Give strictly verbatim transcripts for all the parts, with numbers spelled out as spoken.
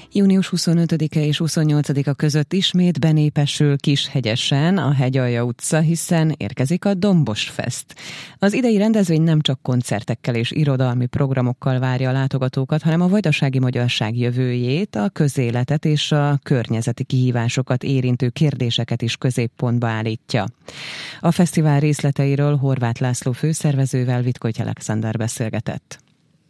június huszonötödike és huszonnyolcadika között ismét benépesül Kishegyesen a Hegyalja utca, hiszen érkezik a Dombos Fest. Az idei rendezvény nem csak koncertekkel és irodalmi programokkal várja a látogatókat, hanem a vajdasági magyarság jövőjét, a közéletet és a környezeti kihívásokat érintő kérdéseket is középpontba állítja. A fesztivál részleteiről Horváth László főszervezővel Vitkoty Alexander beszélgetett.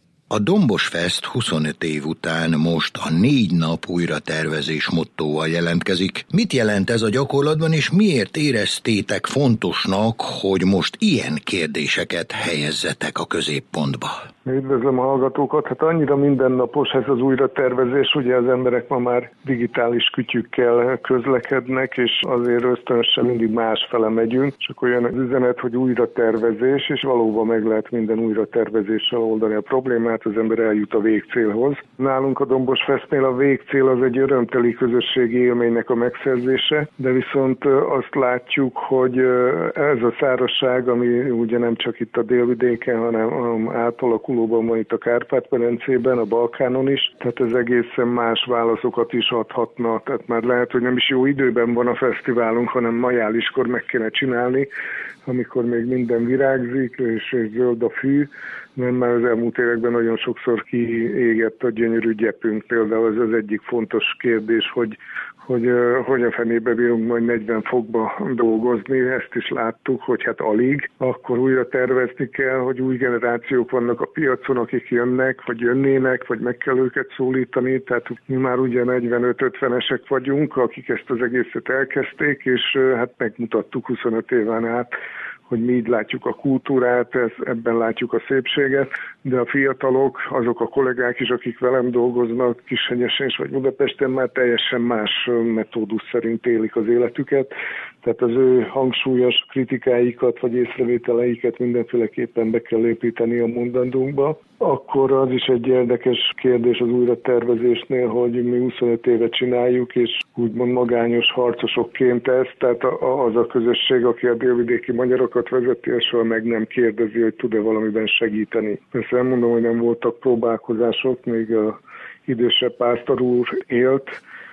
A Dombos Fest huszonöt év után most a négy nap újratervezés mottóval jelentkezik. Mit jelent ez a gyakorlatban, és miért éreztétek fontosnak, hogy most ilyen kérdéseket helyezzetek a középpontba? Üdvözlöm a hallgatókat. Hát annyira mindennapos ez az újratervezés, ugye az emberek ma már digitális kütyükkel közlekednek, és azért ösztönösen mindig másfele megyünk, és akkor jön az üzenet, hogy újratervezés, és valóban meg lehet minden újratervezéssel oldani a problémát, az ember eljut a végcélhoz. Nálunk a Dombos Festnél a végcél az egy örömteli közösségi élménynek a megszerzése, de viszont azt látjuk, hogy ez a szárazság, ami ugye nem csak itt a délvidéken, hanem átalakulóban van itt a Kárpát-medencében, a Balkánon is, tehát ez egészen más válaszokat is adhatna, tehát már lehet, hogy nem is jó időben van a fesztiválunk, hanem majáliskor meg kéne csinálni, amikor még minden virágzik, és, és zöld a fű, mert már az elmúlt években nagyon sokszor kiégett a gyönyörű gyepünk. Például ez az egyik fontos kérdés, hogy hogy hogy a fenébe bírunk majd negyven fokba dolgozni, ezt is láttuk, hogy hát alig, akkor újra tervezni kell, hogy új generációk vannak a piacon, akik jönnek, vagy jönnének, vagy meg kell őket szólítani, tehát mi már ugye negyvenöt-ötvenesek vagyunk, akik ezt az egészet elkezdték, és hát megmutattuk huszonöt éven át, hogy mi így látjuk a kultúrát, ez, ebben látjuk a szépséget, de a fiatalok, azok a kollégák is, akik velem dolgoznak, Kishegyesen vagy Budapesten, már teljesen más metódus szerint élik az életüket, tehát az ő hangsúlyos kritikáikat vagy észrevételeiket mindenféleképpen be kell építeni a mondandónkba. Akkor az is egy érdekes kérdés az újratervezésnél, hogy mi huszonöt éve csináljuk, és úgymond magányos harcosokként ezt, tehát az a közösség, aki a délvidéki magyarokat vezeti, és soha meg nem kérdezi, hogy tud-e valamiben segíteni. Persze nem mondom, hogy nem voltak próbálkozások, még a idősebb pásztor úr élt,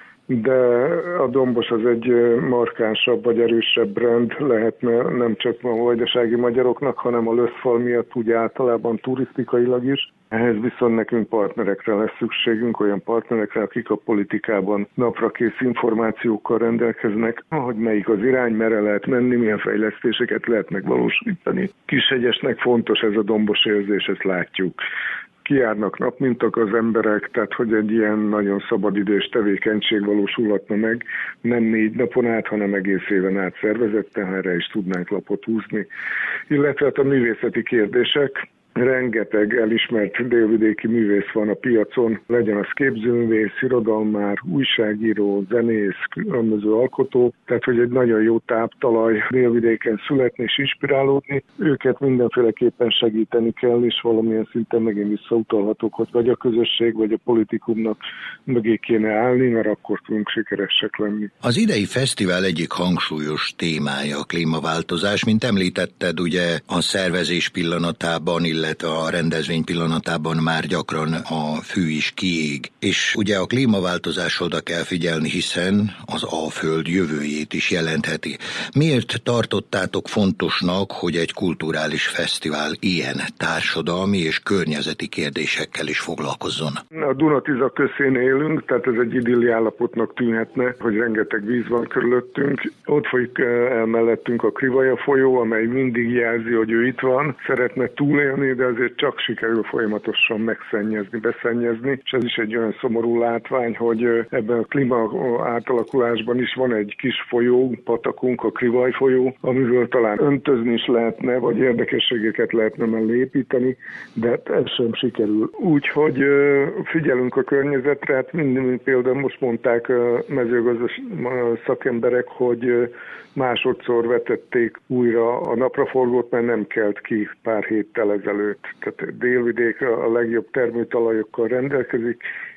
de a Dombos az egy markánsabb vagy erősebb brand lehetne nem csak a vajdasági magyaroknak, hanem a löszfal miatt úgy általában turisztikailag is. Ehhez viszont nekünk partnerekre lesz szükségünk, olyan partnerekre, akik a politikában naprakész információkkal rendelkeznek, hogy melyik az irány, merre lehet menni, milyen fejlesztéseket lehet megvalósítani. Kishegyesnek fontos ez a dombos érzés, ezt látjuk. Kijárnak napmintak az emberek, tehát hogy egy ilyen nagyon szabadidős tevékenység valósulhatna meg, nem négy napon át, hanem egész éven át szervezetten, erre is tudnánk lapot húzni. Illetve hát a művészeti kérdések, rengeteg elismert délvidéki művész van a piacon, legyen az képzőművész, irodalmár, újságíró, zenész, különböző alkotó, tehát hogy egy nagyon jó táptalaj délvidéken születni és inspirálódni. Őket mindenféleképpen segíteni kell, és valamilyen szinten megint visszautalhatok, hogy vagy a közösség, vagy a politikumnak mögé kéne állni, mert akkor tudunk sikeresek lenni. Az idei fesztivál egyik hangsúlyos témája a klímaváltozás, mint említetted, ugye a szervezés pillanatában, illetve a rendezvény pillanatában már gyakran a fű is kiég. És ugye a klímaváltozásra oda kell figyelni, hiszen az Alföld jövőjét is jelentheti. Miért tartottátok fontosnak, hogy egy kulturális fesztivál ilyen társadalmi és környezeti kérdésekkel is foglalkozzon? A Duna-Tiza közén élünk, tehát ez egy idilli állapotnak tűnhetne, hogy rengeteg víz van körülöttünk. Ott folyik el mellettünk a Krivaja folyó, amely mindig jelzi, hogy ő itt van, szeretne túlélni, de azért csak sikerül folyamatosan megszennyezni, beszennyezni, és ez is egy olyan szomorú látvány, hogy ebben a klíma átalakulásban is van egy kis folyó, patakunk, a Krivaj folyó, amiről talán öntözni is lehetne, vagy érdekességeket lehetne mellé építeni, de ez sem sikerül. Úgyhogy figyelünk a környezetre, hát minden például most mondták a mezőgazdasági szakemberek, hogy másodszor vetették újra a napraforgót, mert nem kelt ki pár héttel ezelőtt. Tehát délvidék a legjobb termőtalajokkal rendelkezik,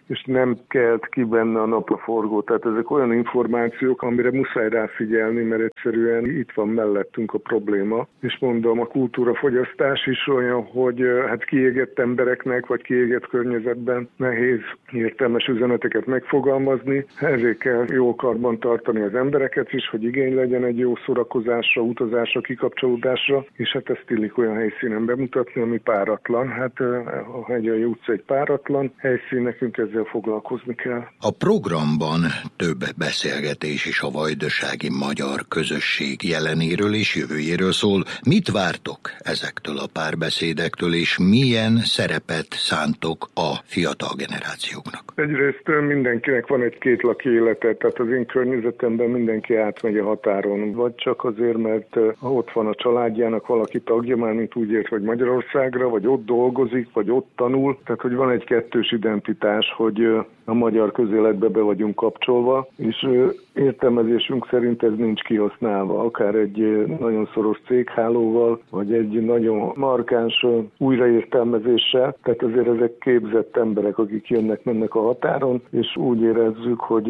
és nem kelt ki benne a napraforgó. Tehát ezek olyan információk, amire muszáj ráfigyelni, mert egyszerűen itt van mellettünk a probléma. És mondom, a kultúrafogyasztás is olyan, hogy hát kiégett embereknek, vagy kiégett környezetben nehéz értelmes üzeneteket megfogalmazni. Ezért kell jól karban tartani az embereket is, hogy igény legyen egy jó szórakozásra, utazásra, kikapcsolódásra, és hát ezt illik olyan helyszínen bemutatni, ami páratlan. Hát a Hegyalja utca egy páratlan helyszín, nekünk ezzel foglalkozni kell. A programban több beszélgetés is a vajdasági magyar közösség jelenéről és jövőjéről szól. Mit vártok ezektől a párbeszédektől, és milyen szerepet szántok a fiatal generációknak? Egyrészt mindenkinek van egy kétlaki élete, tehát az én környezetemben mindenki átmegy a határon, vagy csak azért, mert ott van a családjának valaki tagja, már mint úgy ért, vagy Magyarországra, vagy ott dolgozik, vagy ott tanul, tehát hogy van egy kettős identitás, hogy a magyar közéletbe be vagyunk kapcsolva, és értelmezésünk szerint ez nincs kihasználva, akár egy nagyon szoros céghálóval, vagy egy nagyon markáns újraértelmezéssel, tehát azért ezek képzett emberek, akik jönnek-mennek a határon, és úgy érezzük, hogy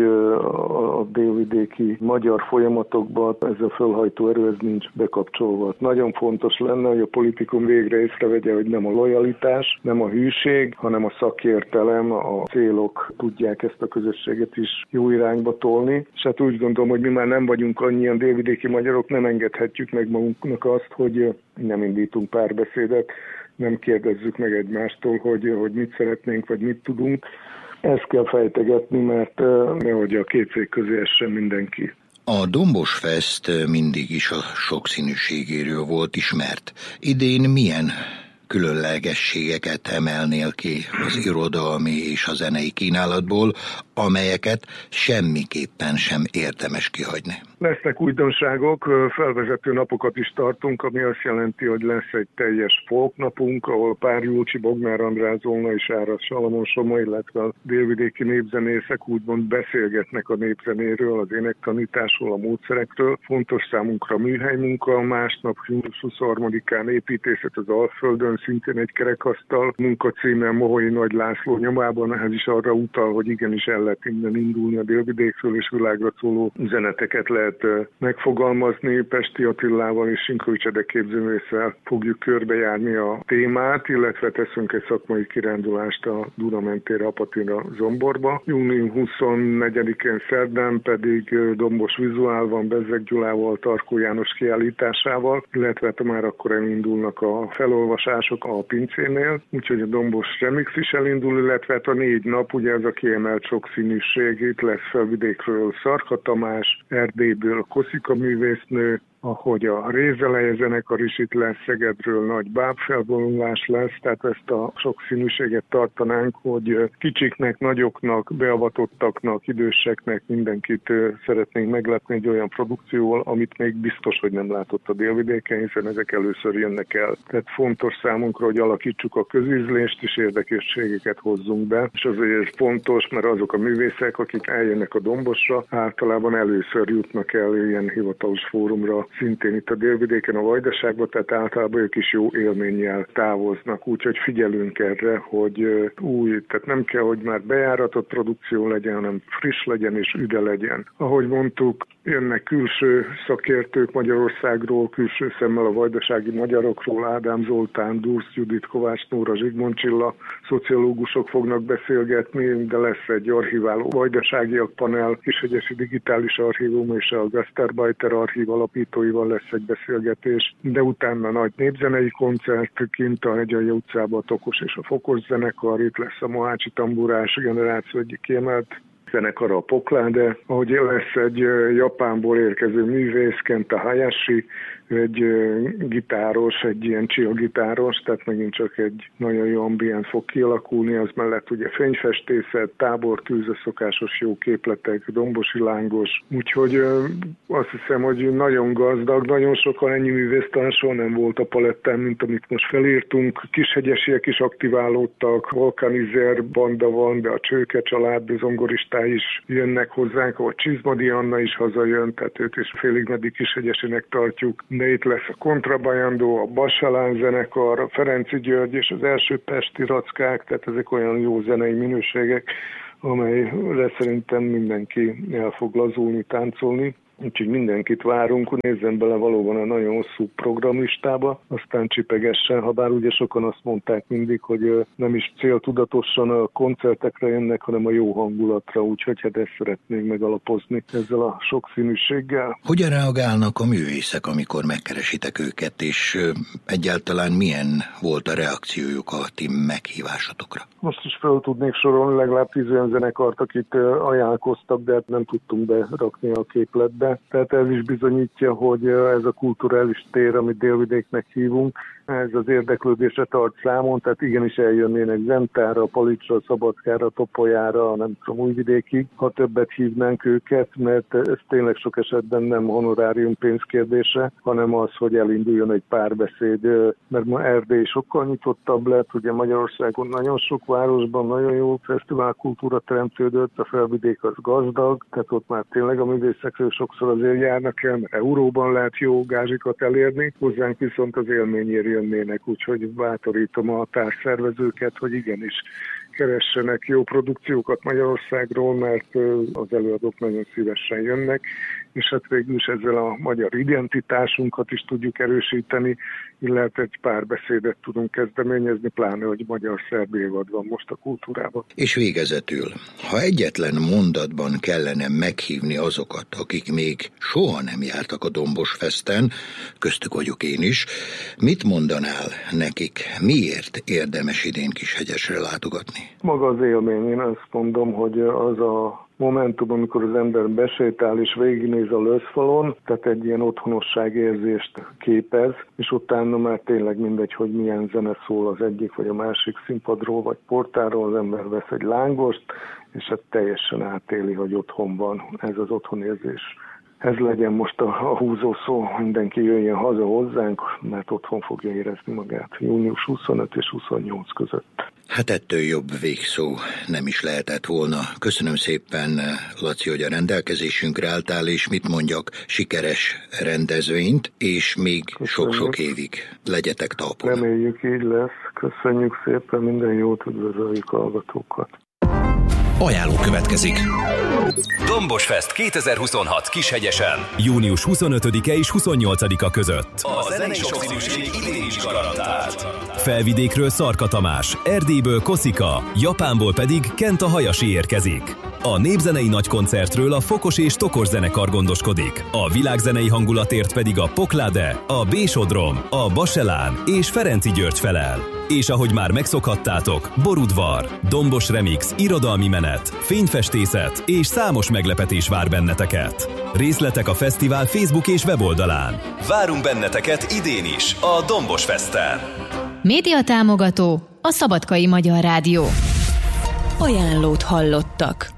a délvidéki magyar folyamatokban ez a fölhajtó erő ez nincs bekapcsolva. Nagyon fontos lenne, hogy a politikum végre észrevegye, hogy nem a lojalitás, nem a hűség, hanem a szakértelem, a célok tudják ezt a közösséget is jó irányba tolni. És hát úgy gondolom, hogy mi már nem vagyunk annyian délvidéki magyarok, nem engedhetjük meg magunknak azt, hogy nem indítunk párbeszédet, nem kérdezzük meg egymástól, hogy, hogy mit szeretnénk, vagy mit tudunk. Ezt kell fejtegetni, mert nehogy a két cég közé essen mindenki. A Dombos Fest mindig is a sokszínűségéről volt ismert. Idén milyen különlegességeket emelnél ki az irodalmi és a zenei kínálatból, amelyeket semmiképpen sem érdemes kihagyni? Lesznek újdonságok, felvezető napokat is tartunk, ami azt jelenti, hogy lesz egy teljes folknapunk, ahol Pár Julcsi, Bognár András, Zolna és Áras Salamon Soma, illetve a délvidéki népzenészek úgymond beszélgetnek a népzenéről, az énektanításról, a módszerekről. Fontos számunkra a műhelymunka, másnap június huszonharmadikán építészet az Alföldön, szintén egy kerekasztal munka címen Moholyi Nagy László nyomában, ez is arra utal, hogy igenis el lehet innen indulni a délvidékről, és világra szóló üzeneteket lehet megfogalmazni. Pesti Attilával és Sinkovics Ede képzőművésszel fogjuk körbejárni a témát, illetve teszünk egy szakmai kirándulást a Duna mentére, Apatinra, Zomborba. június huszonnegyedikén szerdán pedig Dombos Vizuál van Bezzeg Gyulával, Tarkó János kiállításával, illetve már akkor elindulnak a felolvasások a pincénél, úgyhogy a Dombos Remix is elindul, illetve a négy nap, ugye ez a kiemelt sokszínűség, itt lesz Felvidékről Szarka Tamás, Erdélyből Koszika művésznő, ahogy a Rézeleje zenekar is itt lesz, Szegedről nagy bábfelvonulás lesz, tehát ezt a sokszínűséget tartanánk, hogy kicsiknek, nagyoknak, beavatottaknak, időseknek mindenkit szeretnénk meglepni egy olyan produkcióval, amit még biztos, hogy nem látott a délvidéken, hiszen ezek először jönnek el. Tehát fontos számunkra, hogy alakítsuk a közízlést és érdekességeket hozzunk be, és azért fontos, mert azok a művészek, akik eljönnek a Dombosra, általában először jutnak el ilyen hivatalos fórumra, szintén itt a délvidéken, a Vajdaságban, tehát általában ők is jó élménnyel távoznak, úgyhogy figyelünk erre, hogy új, tehát nem kell, hogy már bejáratott produkció legyen, hanem friss legyen és üde legyen. Ahogy mondtuk, jönnek külső szakértők Magyarországról, külső szemmel a vajdasági magyarokról, Ádám Zoltán, Dursz Judit, Kovács Nóra, Zsigmond Csilla, szociológusok fognak beszélgetni, de lesz egy archiváló vajdaságiak panel, Kishegyesi Digitális Archívum és a Gastarbeiter Archív alapítóival lesz egy beszélgetés, de utána nagy népzenei koncert kint a Hegyalja utcában, a Tokos és a Fokos zenekar, itt lesz a Mohácsi tamburás generáció egyik kiemelt zenekar, a Pokláde, ahogy lesz egy Japánból érkező művész, Kenta Hayashi, egy gitáros, egy ilyen chill gitáros, tehát megint csak egy nagyon jó ambient fog kialakulni, az mellett ugye fényfestészet, tábortűz, a szokásos jó képletek, dombosi lángos, úgyhogy azt hiszem, hogy nagyon gazdag, nagyon sokan ennyi művésztelen soha nem volt a palettán, mint amit most felírtunk. Kishegyesiek is aktiválódtak, Volkanizer banda van, de a Csőke család, a zongoristái is jönnek hozzánk, ahogy Csizmadi Anna is hazajön, tehát őt is félig meddig Kishegyesinek tartjuk. De itt lesz a Kontrabajandó, a Basalán zenekar, a Ferenci György és az első pesti rackák, tehát ezek olyan jó zenei minőségek, amelyre szerintem mindenki el fog lazulni, táncolni. Úgyhogy mindenkit várunk, nézzen bele valóban a nagyon hosszú programlistába, aztán csipegessen, ha bár ugye sokan azt mondták mindig, hogy nem is céltudatosan a koncertekre jönnek, hanem a jó hangulatra, úgyhogy hát ezt szeretnénk megalapozni ezzel a sokszínűséggel. Hogyan reagálnak a művészek, amikor megkeresitek őket, és egyáltalán milyen volt a reakciójuk a ti meghívásatokra? Most is fel tudnék sorolni legalább tíz olyan zenekart, akit ajánlkoztak, de hát nem tudtunk berakni a képletbe. Tehát ez is bizonyítja, hogy ez a kulturális tér, amit Délvidéknek hívunk, ez az érdeklődésre tart számon, tehát igenis eljönnének Zentára, Palicsra, Szabadkára, Topolyára, nem tudom, Újvidékig, ha többet hívnánk őket, mert ez tényleg sok esetben nem honorárium pénzkérdése, hanem az, hogy elinduljon egy párbeszéd, mert ma Erdély sokkal nyitottabb lett, ugye Magyarországon nagyon sok városban nagyon jó fesztiválkultúra teremtődött, a Felvidék az gazdag, tehát ott már tényleg a művészekről sokszor azért járnak el, mert euróban lehet jó gázsikat elérni, hozzánk viszont az élményért jönnének, úgyhogy bátorítom a társszervezőket, hogy igenis keressenek jó produkciókat Magyarországról, mert az előadók nagyon szívesen jönnek, és hát végül is ezzel a magyar identitásunkat is tudjuk erősíteni, illetve egy párbeszédet tudunk kezdeményezni, pláne, hogy magyar-szerb évad van most a kultúrában. És végezetül, ha egyetlen mondatban kellene meghívni azokat, akik még soha nem jártak a Dombos Festen, köztük vagyok én is, mit mondanál nekik, miért érdemes idén Kishegyesre látogatni? Maga az élmény, én azt mondom, hogy az a momentum, amikor az ember besétál és végignéz a löszfalon, tehát egy ilyen otthonosságérzést képez, és utána már tényleg mindegy, hogy milyen zene szól az egyik vagy a másik színpadról vagy portáról, az ember vesz egy lángost, és hát teljesen átéli, hogy otthon van, ez az otthonérzés. Ez legyen most a, a húzó szó, mindenki jöjjön haza hozzánk, mert otthon fogja érezni magát június huszonöt és huszonnyolc között. Hát ettől jobb végszó nem is lehetett volna. Köszönöm szépen, Laci, hogy a rendelkezésünkre álltál, és mit mondjak, sikeres rendezvényt, és még sok-sok évig legyetek talpon. Reméljük, így lesz. Köszönjük szépen, minden jót, üdvözöljük a hallgatókat. Ajánló következik. Dombos Fest kétezer-huszonhat Kishegyesen. június huszonötödike és huszonnyolcadika között. A zenei sokszínűség idén is garantált. Felvidékről Szarka Tamás, Erdélyből Koszika, Japánból pedig Kenta Hayashi érkezik. A népzenei nagykoncertről a Fokos és Tokos zenekar gondoskodik. A világzenei hangulatért pedig a Poklade, a Bésodrom, a Baselán és Ferenci György felel. És ahogy már megszokhattátok, borudvar, Dombos Remix, irodalmi menet, fényfestészet és számos meglepetés vár benneteket. Részletek a fesztivál Facebook és weboldalán. Várunk benneteket idén is a Dombos Festen. Média támogató a Szabadkai Magyar Rádió. Ajánlót hallottak.